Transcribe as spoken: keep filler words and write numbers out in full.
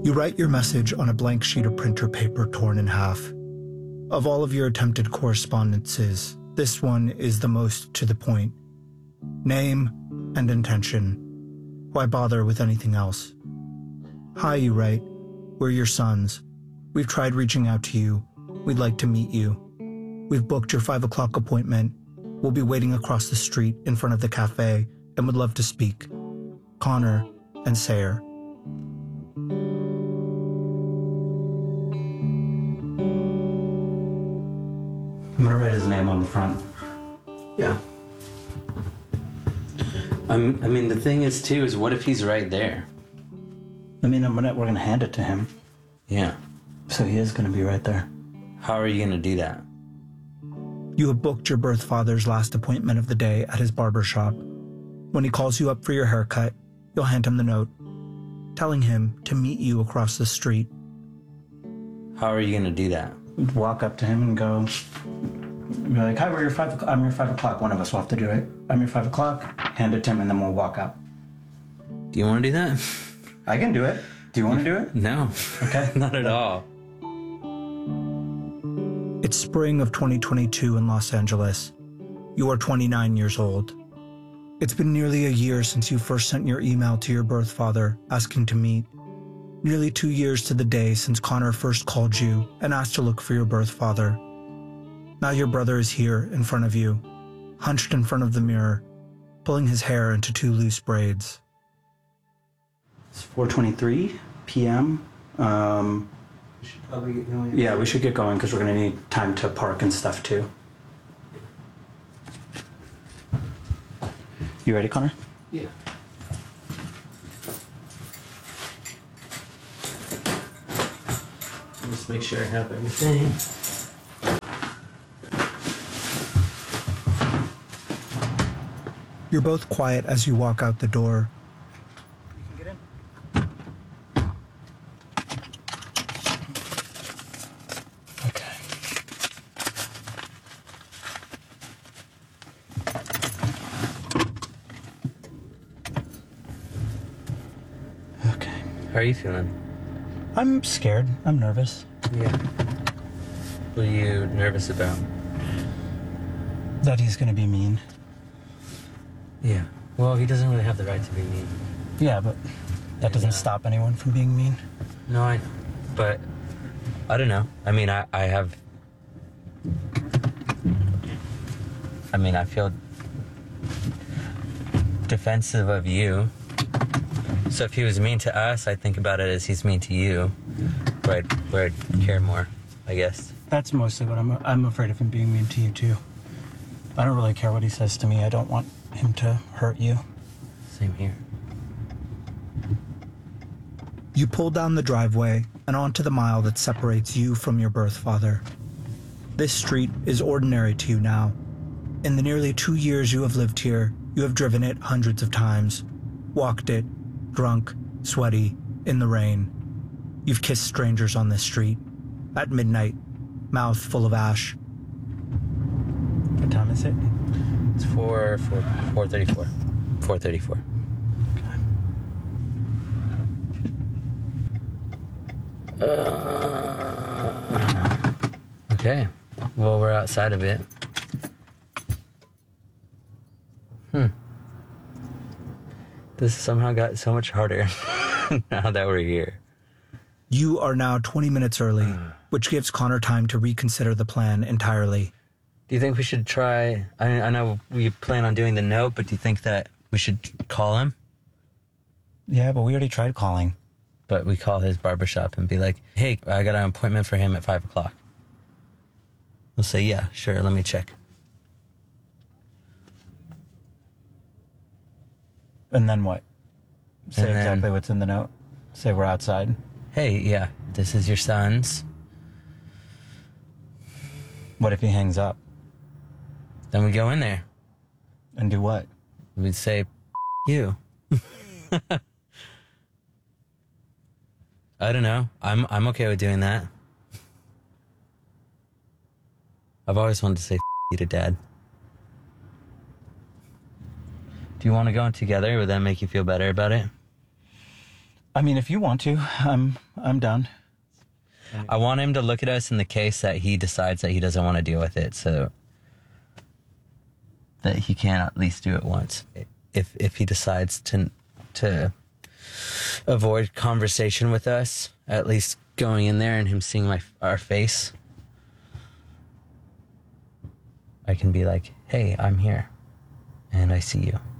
You write your message on a blank sheet of printer paper torn in half. Of all of your attempted correspondences, this one is the most to the point. Name and intention. Why bother with anything else? Hi, you write. We're your sons. We've tried reaching out to you. We'd like to meet you. We've booked your five o'clock appointment. We'll be waiting across the street in front of the cafe and would love to speak. Connor and Sayer. I'm gonna write his name on the front. Yeah. I'm, I mean, the thing is, too, is what if he's right there? I mean, I'm gonna, we're gonna hand it to him. Yeah. So he is gonna be right there. How are you gonna do that? You have booked your birth father's last appointment of the day at his barber shop. When he calls you up for your haircut, you'll hand him the note, telling him to meet you across the street. How are you gonna do that? Walk up to him and go, be like, hi, we're your five o'clock. I'm your five o'clock. One of us will have to do it. I'm your five o'clock. Hand it to him and then we'll walk up. Do you want to do that? I can do it. Do you want to do it? No. Okay. Not at all. It's spring of twenty twenty-two in Los Angeles. You are twenty-nine years old. It's been nearly a year since you first sent your email to your birth father asking to meet. Nearly two years to the day since Connor first called you and asked to look for your birth father. Now your brother is here in front of you, hunched in front of the mirror, pulling his hair into two loose braids. It's four twenty-three p.m. Um, We should probably get going. yeah, we should get going because we're going to need time to park and stuff too. You ready, Connor? Yeah. Just make sure I have everything. You're both quiet as you walk out the door. You can get in. Okay. Okay. How are you feeling? I'm scared. I'm nervous. Yeah. What are you nervous about? That he's going to be mean. Yeah. Well, he doesn't really have the right to be mean. Yeah, but that doesn't Yeah. stop anyone from being mean. No, I know. But I don't know. I mean, I, I have... I mean, I feel defensive of you. So if he was mean to us, I think about it as he's mean to you. Where I'd, where I'd care more, I guess. That's mostly what I'm I'm afraid of him being mean to you too. I don't really care what he says to me. I don't want him to hurt you. Same here. You pull down the driveway and onto the mile that separates you from your birth father. This street is ordinary to you now. In the nearly two years you have lived here, you have driven it hundreds of times, walked it, drunk, sweaty, in the rain. You've kissed strangers on this street, at midnight, mouth full of ash. What time is it? It's four, four, four thirty-four. Four thirty-four. Uh, okay. Well, we're outside of it. Hmm. This somehow got so much harder now that we're here. You are now twenty minutes early, which gives Connor time to reconsider the plan entirely. Do you think we should try... I, I know we plan on doing the note, but do you think that we should call him? Yeah, but we already tried calling. But we call his barbershop and be like, hey, I got an appointment for him at five o'clock. We'll say, yeah, sure, let me check. And then what? Say And then- exactly what's in the note. Say we're outside. Hey, yeah, this is your son's. What if he hangs up? Then we go in there. And do what? We'd say, you. I don't know. I'm I'm okay with doing that. I've always wanted to say you to Dad. Do you want to go in together? Would that make you feel better about it? I mean, if you want to, I'm I'm down. I want him to look at us in the case that he decides that he doesn't want to deal with it, so that he can at least do it once. If if he decides to to avoid conversation with us, at least going in there and him seeing my our face, I can be like, "Hey, I'm here, and I see you."